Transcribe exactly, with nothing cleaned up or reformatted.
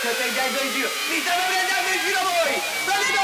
State prendendo in giro! Mi state prendendo in giro voi! State